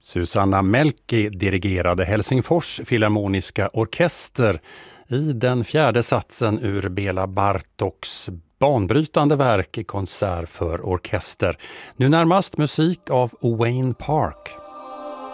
Susanna Melki dirigerade Helsingfors Filharmoniska orkester i den fjärde satsen ur Bela Bartoks banbrytande verk Konsert för orkester. Nu närmast musik av Wayne Park.